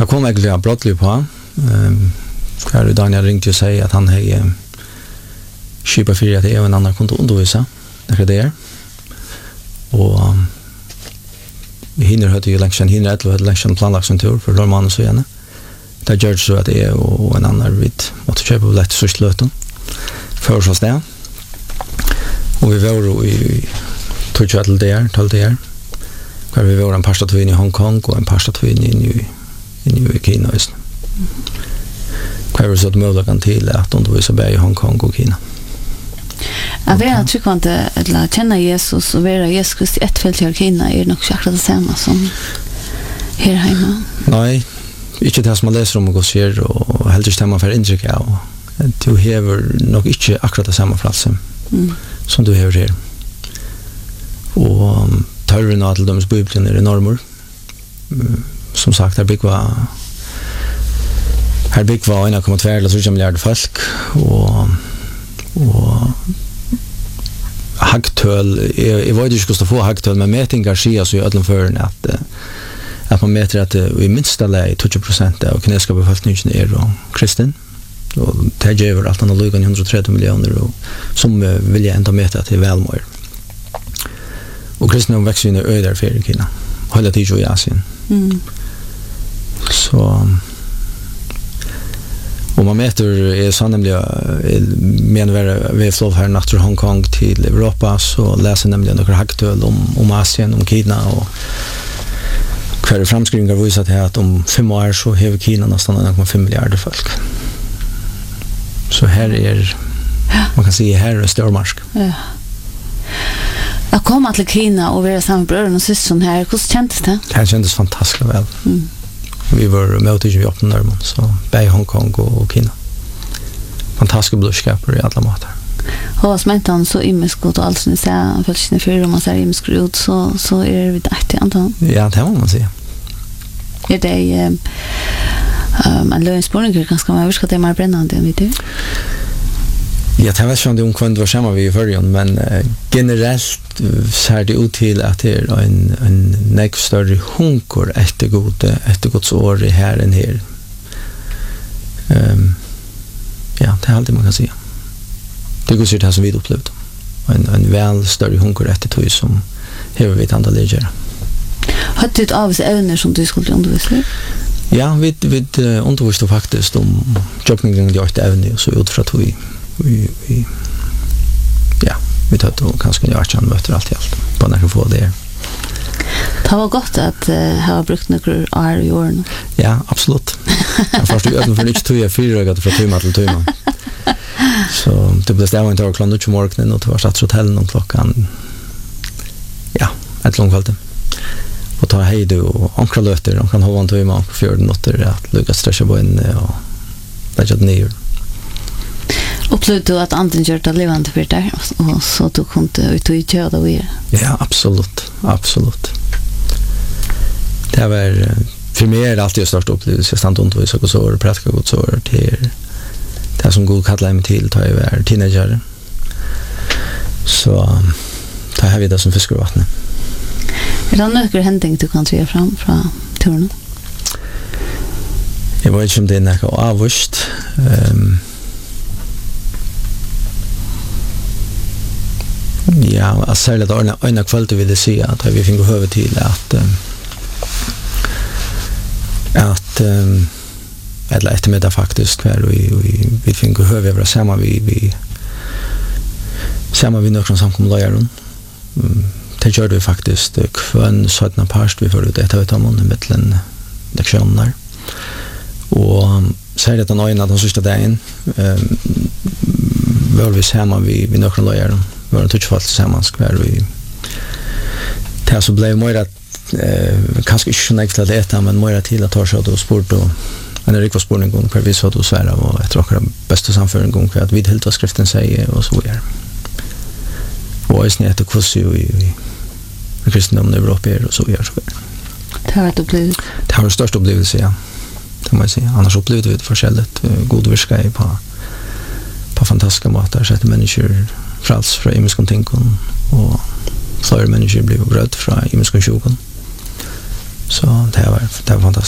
kom egentlig brottlig på. Hver Daniel ringte og sier at han har skipet for at jeg og en annen kunne undervise. Det det. Og hinner hørte jo lengst enn hinner etter, og lengst enn planlagt en tur for Lormanen så gjerne. Det gjør det så at jeg og en annen vidt måtte kjøpe på lett sørst løten for oss det. Og vi var jo i 12 der, hver vi var en parstatøyen i Hongkong og en parstatøyen i Kina. Hver vi så muligheten til at undervise bare i Hongkong og Kina. Att vara tryggvante eller känna Jesus och vara Jesus Kristi ett fält i Kina är nog inte akkurat det samma som här hemma. Nej, inte det som man läser om och ser och helt inte man för intryck av. Du har nog inte akkurat det samma frälse som du har här. Och törren och till Bibeln är enormer. Som sagt, här bygg var 1,2 eller 3 miljarder folk och hagtöl, jag vet inte hur få hagtöl, men mätingar sker så i ödlen fören att man mäter att i minsta läge 20% av kinesiska befolkningen är kristen. Och det ger allt annat lygan 130 miljoner och som vill jag ändå mäta till välmål. Och kristna växer in i öder för Kina. Hela tiden i Asien. Så och man mäter sannolikt menar vi flöv här natt från Hongkong till Europa så läser nämligen några hagtöl om Asien, om Kina och kvar framskrivningar visar att om 5 år så har Kina nästan 1,5 miljarder folk. Så här är man kan säga här är stormarsk. Ja. Jag kom till Kina och vara samma bröder och syskon här. Hur kändes det? Det kändes fantastiskt väl. Vi var med i öppna så bei Hongkong och Kina. Fantastiska budskaper i alla matar. Och som inte han så imisk och allt som ni säger för för om man säger imisk ut så är det ett antal. Ja, det måste man säga. Är det man lönsspårning ganska man viska det är mer brännande än vi det. Ja, det vet jag inte om kvant var samma vi i förrjun, men generellt ser det ut till att det är en näck större hunkor efter Guds år här än här. Ja, det är allt man kan säga. Det går sig det som vi upplevt. En väl större hunkor efter tog som hur vi andra lägger. Har du ett av ämnen som du skulle undervisa? Ja, vi undervisade faktiskt om joggningen gjort ämne så utfrån vi vi tar då kanske jag kan möta allt på när jag får det. Det var gott att ha brukt några år i åren. Ja, absolut. Jag förstår ju att för inte 2-4 gått från timme till timme. Så det blev stämma inte klockan 8 på morgonen och det var satt hotellen om klockan ett långt kväll. Och ta hej då och ankra löter och kan hålla en timme på 4 minuter att lyckas stretcha på en och lägga det ner. Upplevde du att anden gjort det levande för dig och så du kunde ut och köra det? Ja, absolut. Det var för mig är det alltid störst upplevelse att stanna undervisa och så prata och så till det som Gud kallar mig till tar jag var teenager. Så tar jag vidare som fiskar i vattnet. Är det några händning du kan se fram från turen? Jag vet inte om det är något avvist. Ja, särskilt öna kvällte vill det se att vi fick gå över till att eller eftermiddag faktiskt kvar vi fick gå över vara samma vi några samkomlöjaren. Det gjorde vi faktiskt kvön sådana parst vi förut ett av dem mellan lektionerna. Och särskilt den öna den sista dagen var vi samma vi några löjaren. Vi var en touchfall tillsammans kvar vi det så blev mer att kanske inte så näkt att äta men mer till att ta sig och sport och en riktig spårning gång kvar vi så då svära och jag tror att det bästa samföring gång för att vi helt skriften säger och så är och är snett och kurs i kristendomen i Europa och så är så. Det har upplevt. Det har störst upplevelse ja. Det måste jag säga. Annars upplevde vi det förskället god virka på fantastiska matar så att människor frals från imiskon tinkon och flera människor blev bröt från imiskon sjukan. Så det var fantastiskt.